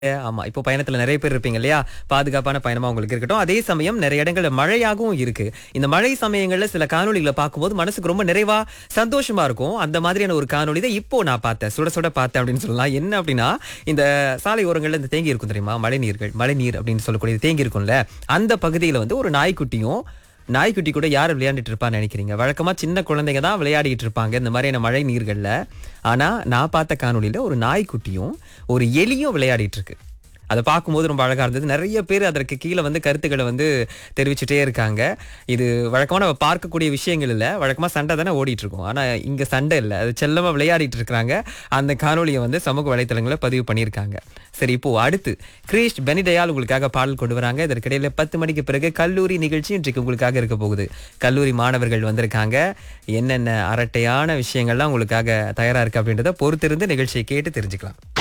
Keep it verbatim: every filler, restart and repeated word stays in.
ஆமா. இப்போ பயணத்துல நெறைய பேர் இருப்பீங்க இல்லையா? பாதுகாப்பான பயணமா உங்களுக்கு இருக்கட்டும். அதே சமயம் நெறைய இடங்கள்ல மழையாகவும் இருக்கு. இந்த மழை சமயங்கள்ல சில காணொளிகள பார்க்கும்போது மனசுக்கு ரொம்ப நிறைவா, சந்தோஷமா இருக்கும். அந்த மாதிரியான ஒரு காணொளி தான் இப்போ நான் பார்த்தேன். சுட சுட பார்த்தேன் அப்படின்னு சொல்லலாம். என்ன அப்படின்னா, இந்த சாலை ஓரங்கள்ல இந்த தேங்கி இருக்கும் தெரியுமா? மழைநீர்கள், மழைநீர் அப்படின்னு சொல்லக்கூடிய தேங்கி இருக்கும்ல. அந்த பகுதியில வந்து ஒரு நாய்க்குட்டியும் நாய்க்குட்டி கூட யார் விளையாண்டுட்டு இருப்பான்னு நினைக்கிறீங்க? வழக்கமா சின்ன குழந்தைங்க தான் விளையாடிட்டு இருப்பாங்க இந்த மாதிரியான மழை நீர்கள்ல. ஆனா நான் பார்த்த காணொளியில ஒரு நாய்க்குட்டியும் ஒரு எலியும் விளையாடிட்டு இருக்கு. அத பார்க்கும்போது ரொம்ப அழகா இருந்தது. நெறைய பேர் அதற்கு கீழ வந்து கருத்துக்கள வந்து தெரிவிச்சுட்டே இருக்காங்க. இது வழக்கமா நம்ம பார்க்கக்கூடிய விஷயங்கள் இல்ல. வழக்கமா சண்டை தானே ஓடிட்டு இருக்கும். ஆனா இங்க சண்டை இல்ல. அது செல்லமா விளையாடிட்டு இருக்காங்க. அந்த காணொளிய வந்து சமூக வலைத்தளங்கள்ல பதிவு பண்ணியிருக்காங்க. சரி, இப்போ அடுத்து கிரீஷ் பெனிடயால் உங்களுக்காக பாடல் கொண்டு வராங்க. இதற்கிடையில பத்து மணிக்கு பிறகு கல்லூரி நிகழ்ச்சி இன்றைக்கு உங்களுக்காக இருக்க போகுது. கல்லூரி மாணவர்கள் வந்திருக்காங்க. என்னென்ன அரட்டையான விஷயங்கள்லாம் உங்களுக்காக தயாரா இருக்கு அப்படின்றத பொறுத்திருந்து நிகழ்ச்சியை கேட்டு தெரிஞ்சுக்கலாம்.